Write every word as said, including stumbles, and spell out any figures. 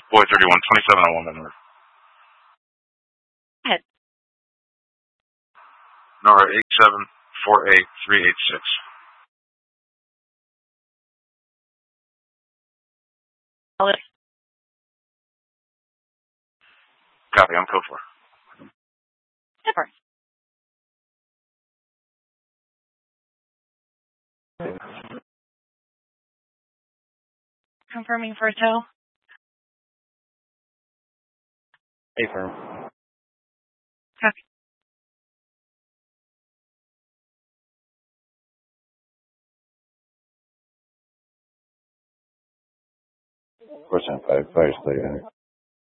Boy thirty-one, twenty-seven oh one North. Ahead. Nora eight seven four eight three eight six. Copy, I'm code four. Zipper. Confirming for a tow. Hey, firm. Copy. Percent five, five, stay in.